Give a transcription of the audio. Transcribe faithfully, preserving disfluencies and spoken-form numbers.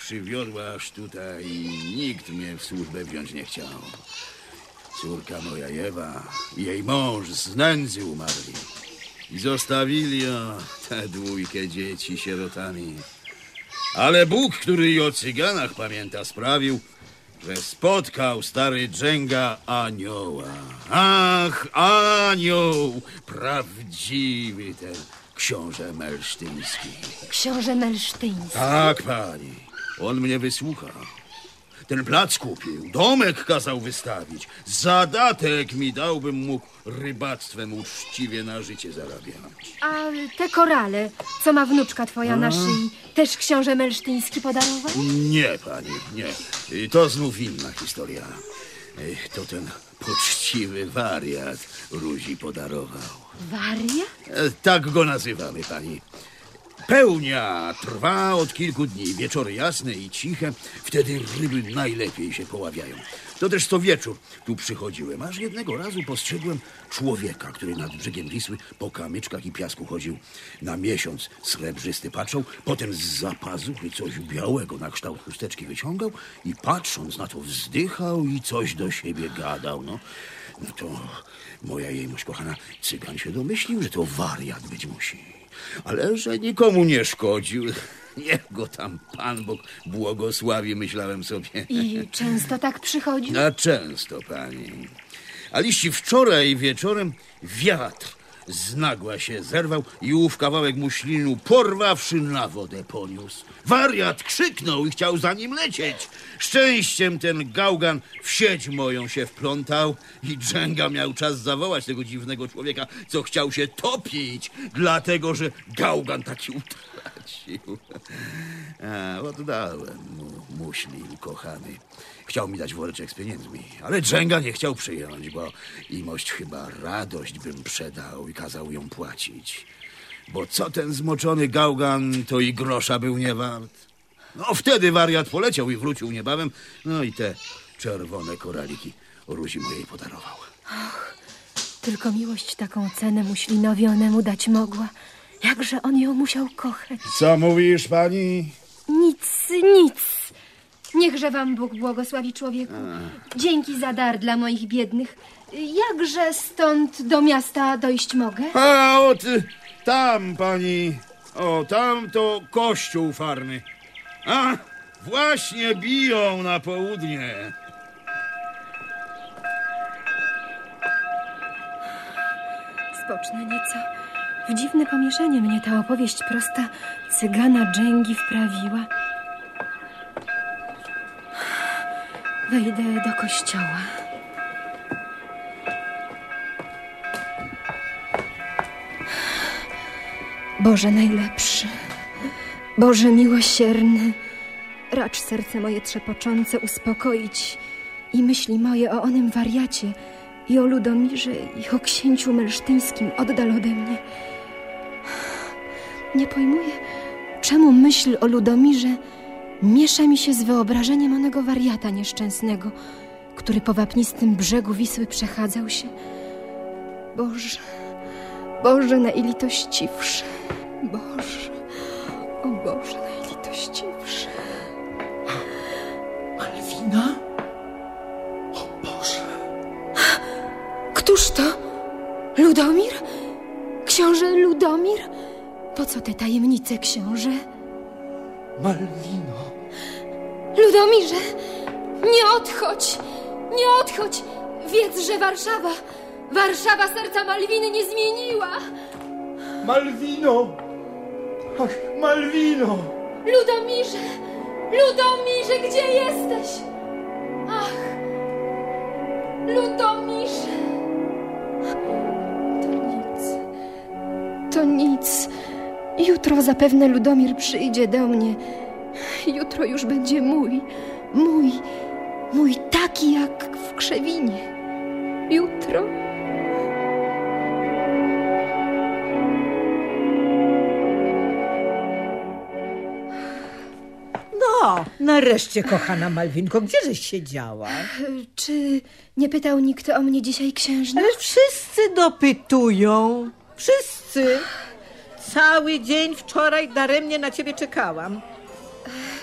przywiodła aż tutaj i nikt mnie w służbę wziąć nie chciał. Córka moja Ewa i jej mąż z nędzy umarli. I zostawili o, tę dwójkę dzieci sierotami. Ale Bóg, który i o cyganach pamięta, sprawił, że spotkał stary Dżęga anioła. Ach, anioł! Prawdziwy ten książę melsztyński. Książę melsztyński? Tak, pani. On mnie wysłuchał. Ten plac kupił, domek kazał wystawić. Zadatek mi dał, bym mógł rybactwem uczciwie na życie zarabiać. A te korale, co ma wnuczka twoja na szyi, też książę melsztyński podarował? Nie, pani, nie. To znów inna historia. To ten poczciwy wariat Ruzi podarował. Wariat? Tak go nazywamy, pani. Pełnia trwa od kilku dni. Wieczory jasne i ciche. Wtedy ryby najlepiej się poławiają. To też co wieczór tu przychodziłem. Aż jednego razu postrzegłem człowieka, który nad brzegiem Wisły po kamyczkach i piasku chodził. Na miesiąc srebrzysty patrzał, potem z zapazuchy coś białego na kształt chusteczki wyciągał i patrząc na to wzdychał i coś do siebie gadał. No, no to moja jejmość kochana cygan się domyślił, że to wariat być musi. Ale że nikomu nie szkodził. Niech go tam Pan Bóg błogosławi, myślałem sobie. I często tak przychodzi? A często, pani. A liści wczoraj wieczorem wiatr z nagła się zerwał i ów kawałek muślinu, porwawszy na wodę, poniósł. Wariat krzyknął i chciał za nim lecieć. Szczęściem ten gałgan w sieć moją się wplątał i Dżęga miał czas zawołać tego dziwnego człowieka, co chciał się topić, dlatego że gałgan taki utracił. A, oddałem mu muślin kochany. Chciał mi dać woreczek z pieniędzmi, ale Dżęga nie chciał przyjąć, bo imość chyba radość bym przedał i kazał ją płacić. Bo co ten zmoczony gałgan, to i grosza był nie wart. No wtedy wariat poleciał i wrócił niebawem, no i te czerwone koraliki Ruzi mojej podarował. Och, tylko miłość taką cenę muślinowi onemu dać mogła. Jakże on ją musiał kochać. Co mówisz, pani? Nic, nic. Niechże wam Bóg błogosławi, człowieku. Dzięki za dar dla moich biednych. Jakże stąd do miasta dojść mogę? A od tam, pani. O, tam to kościół farny. A, właśnie biją na południe. Spocznę nieco. W dziwne pomieszanie mnie ta opowieść prosta cygana Dżęgi wprawiła. Wejdę do kościoła. Boże najlepszy, Boże miłosierny, racz serce moje trzepoczące uspokoić i myśli moje o onym wariacie i o Ludomirze i o księciu melsztyńskim oddal ode mnie. Nie pojmuję, czemu myśl o Ludomirze miesza mi się z wyobrażeniem onego wariata nieszczęsnego, który po wapnistym brzegu Wisły przechadzał się. Boże, Boże najlitościwszy, Boże, o Boże najlitościwszy. Malwina? O Boże. Któż to? Ludomir? Książę Ludomir? Po co te tajemnice, książę? Malwino. Ludomirze, nie odchodź, nie odchodź. Wiedz, że Warszawa, Warszawa serca Malwiny nie zmieniła. Malwino! Ach, Malwino! Ludomirze, Ludomirze, gdzie jesteś? Ach, Ludomirze. To nic, to nic. Jutro zapewne Ludomir przyjdzie do mnie. Jutro już będzie mój, mój, mój taki jak w krzewinie. Jutro. No, nareszcie, kochana Malwinko, gdzieżeś siedziała? Czy nie pytał nikt o mnie dzisiaj, księżna? Ale wszyscy dopytują. Wszyscy. Cały dzień wczoraj daremnie na ciebie czekałam.